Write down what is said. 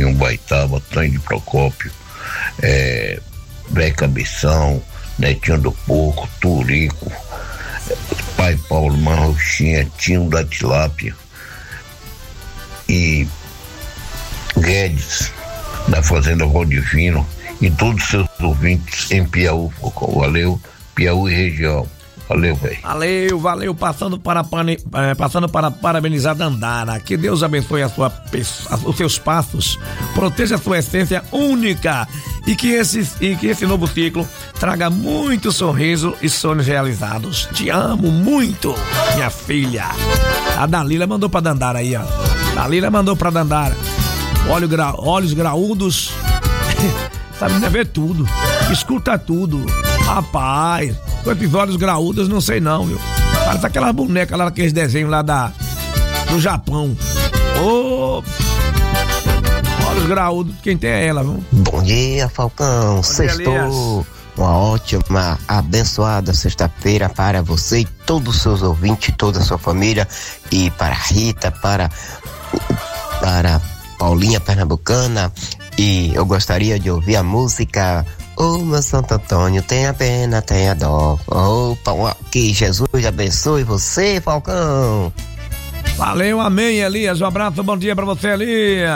Toninho Baitava, Tonho de Procópio, Vé Cabeção, Netinho do Porco, Turico, Pai Paulo Marrochinha, Tinho da Tilápia e Guedes da Fazenda Valdivino e todos os seus ouvintes em Piauí. Valeu, Piauí região. Valeu, velho. Valeu, passando para parabenizar Dandara. Que Deus abençoe os seus passos, proteja a sua essência única e que esse novo ciclo traga muito sorriso e sonhos realizados. Te amo muito, minha filha. A Dalila mandou pra Dandara aí, ó. Dalila mandou pra Dandara. Olhos graúdos. Essa menina vê tudo, escuta tudo. Rapaz, com esses olhos graúdos, não sei não, viu? Parece aquela boneca lá, aqueles desenhos lá do Japão. Olhos graúdos, quem tem é ela, viu? Bom dia, Falcão. Sextou. Uma ótima, abençoada sexta-feira para você e todos os seus ouvintes, toda a sua família. E para a Rita, para Paulinha Pernambucana. E eu gostaria de ouvir a música meu Santo Antônio, tenha pena, tenha dó. Que Jesus abençoe você, Falcão. Valeu, amém, Elias. Um abraço, bom dia pra você, Elias.